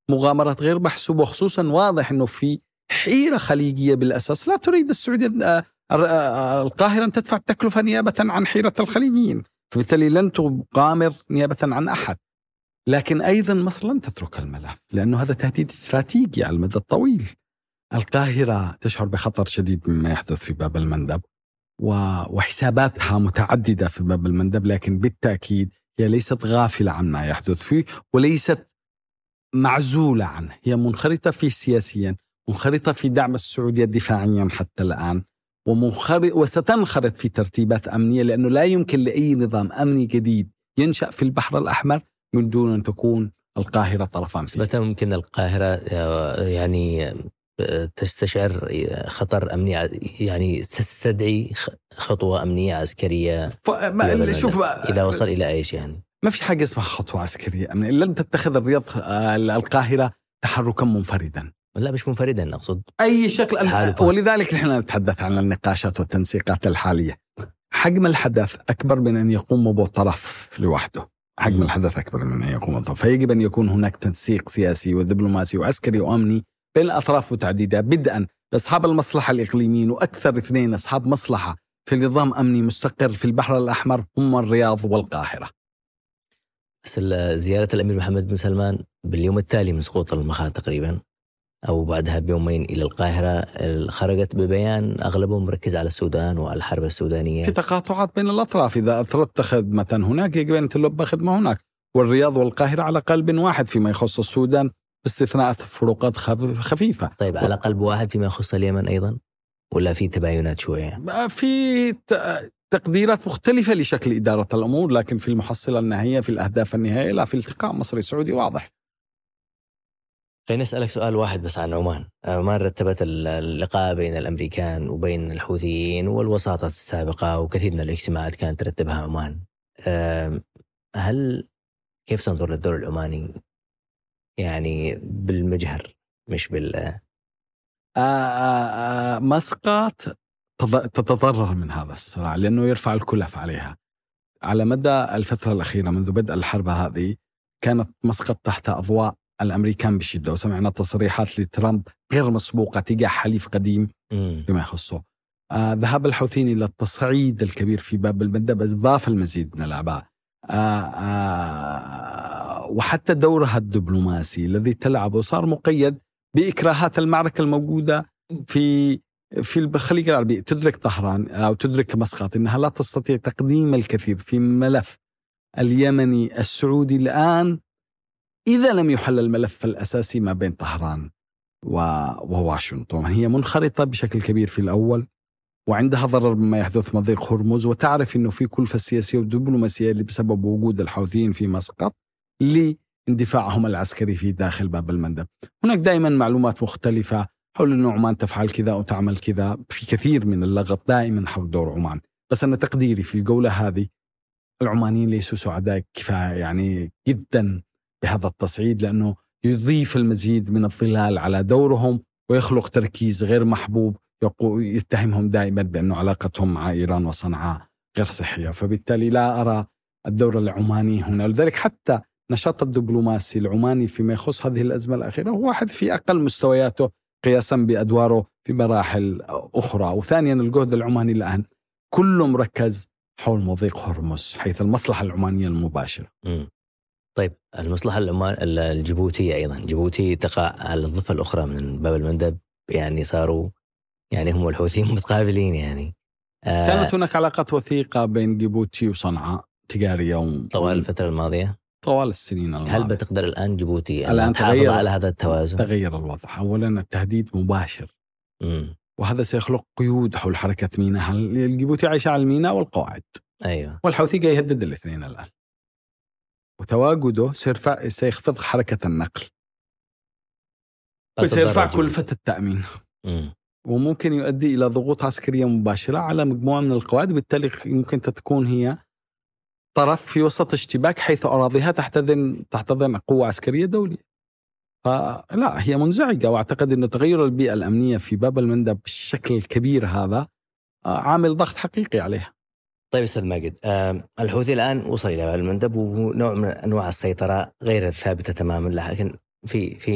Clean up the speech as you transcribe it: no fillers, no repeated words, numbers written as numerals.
مغامرات غير محسوبة، وخصوصا واضح أنه في حيرة خليجية بالأساس. لا تريد السعودية القاهرة أن تدفع التكلفة نيابة عن حيرة الخليجيين، فبالتالي لن تغامر نيابة عن أحد. لكن أيضا مصر لن تترك الملف، لأنه هذا تهديد استراتيجي على المدى الطويل. القاهرة تشعر بخطر شديد مما يحدث في باب المندب، وحساباتها متعددة في باب المندب، لكن بالتأكيد هي ليست غافلة عما يحدث فيه، وليست معزولة عنه. هي منخرطة فيه سياسيا، منخرطة في دعم السعودية دفاعيا حتى الآن، وستنخرط في ترتيبات أمنية، لأنه لا يمكن لأي نظام أمني جديد ينشأ في البحر الأحمر من دون أن تكون القاهرة طرف أمسي. متى ممكن القاهرة يعني تستشعر خطر أمني، يعني تستدعي خطوة أمنية عسكرية؟ شوف إذا وصل إلى أيش يعني؟ ما في حاجة اسمها خطوة عسكرية أمنية. لن تتخذ الرياض القاهرة تحركا منفردا. لا مش منفردا، أقصد أي شكل. ولذلك نحن نتحدث عن النقاشات والتنسيقات الحالية. حجم الحدث أكبر من أن يقوم به طرف لوحده. حجم الحدث أكبر من أن يقوم به، فيجب أن يكون هناك تنسيق سياسي ودبلوماسي وعسكري وأمني بين الأطراف متعددة، بدءا بأصحاب المصلحة الإقليميين، وأكثر اثنين أصحاب مصلحة في نظام أمني مستقر في البحر الأحمر هم الرياض والقاهرة. بس زيارة الأمير محمد بن سلمان باليوم التالي من سقوط المخا تقريبا أو بعدها بيومين إلى القاهرة، خرجت ببيان أغلبه مركز على السودان والحرب السودانية. في تقاطعات بين الأطراف، إذا أثرت خدمة هناك يجب أن تلبى خدمة هناك، والرياض والقاهرة على قلب واحد فيما يخص السودان، باستثناء فروقات خفيفة. طيب على قلب واحد فيما يخص اليمن أيضا، ولا في تباينات شوية؟ في تقديرات مختلفة لشكل إدارة الأمور، لكن في المحصلة النهائية، في الأهداف النهائية، لا، في التقاء مصري سعودي واضح. خليني أسألك سؤال واحد بس عن عمان. عمان رتبت اللقاء بين الأمريكان وبين الحوثيين والوساطة السابقة، وكثير من الاجتماعات كانت ترتبها عمان. كيف تنظر للدور العماني يعني بالمجهر مش بال مسقط تتضرر من هذا الصراع، لأنه يرفع الكلف عليها. على مدى الفترة الأخيرة منذ بدء الحرب هذه كانت مسقط تحت أضواء الأمريكان بشدة، وسمعنا تصريحات لترامب غير مسبوقة تجاه حليف قديم بما يخصه. ذهاب الحوثيين إلى التصعيد الكبير في باب المندب أضاف المزيد من الأعباء. وحتى دورها الدبلوماسي الذي تلعبه صار مقيد بإكراهات المعركة الموجودة في الخليج العربي. تدرك طهران أو تدرك مسقط أنها لا تستطيع تقديم الكثير في ملف اليمني السعودي الآن إذا لم يحل الملف الأساسي ما بين طهران وواشنطن. هي منخرطة بشكل كبير في الأول، وعندها ضرر مما يحدث مضيق هرمز، وتعرف أنه في كلفة سياسية ودبلوماسية اللي بسبب وجود الحوثيين في مسقط لاندفاعهم العسكري في داخل باب المندب. هناك دائما معلومات مختلفة حول أن عمان تفعل كذا أو تعمل كذا، في كثير من اللغط دائما حول دور عمان. بس أنا تقديري في الجولة هذه العمانيين ليسوا سعداء كفاية يعني جدا بهذا التصعيد، لأنه يضيف المزيد من الظلال على دورهم ويخلق تركيز غير محبوب يتهمهم دائما بأن علاقتهم مع إيران وصنعاء غير صحية. فبالتالي لا أرى الدور العماني هنا. لذلك حتى نشاط الدبلوماسي العماني فيما يخص هذه الأزمة الأخيرة هو واحد في أقل مستوياته قياسا بأدواره في مراحل أخرى. وثانيا الجهد العماني الآن كله مركز حول مضيق هرمز حيث المصلحة العمانية المباشرة. طيب المصلحة الجيبوتية أيضا، جيبوتي تقع على الضفة الأخرى من باب المندب، يعني صاروا يعني هم والحوثيين متقابلين يعني. كانت هناك علاقات وثيقة بين جيبوتي وصنعاء تجارية طوال الفترة الماضية، طوال السنين الماضية. هل بتقدر الآن جيبوتي الآن تحافظ على هذا التوازن؟ تغير الوضع. أولا التهديد مباشر، وهذا سيخلق قيود حول حركة ميناء. الجيبوتي عايشة على الميناء والقواعد، أيوة، والحوثي جاي يهدد الاثنين الآن، وتواجده سيخفض حركة النقل وسيرفع كلفة التأمين. وممكن يؤدي إلى ضغوط عسكرية مباشرة على مجموعة من القواعد، وبالتالي ممكن تكون هي طرف في وسط اشتباك حيث أراضيها تحتضن قوة عسكرية دولية. فلا، هي منزعجة، وأعتقد أن تغير البيئة الأمنية في باب المندب بالشكل الكبير هذا عامل ضغط حقيقي عليها. طيب أستاذ ماجد، الحوثي الآن وصل إلى باب المندب ونوع من أنواع السيطرة غير الثابتة تماما، لكن في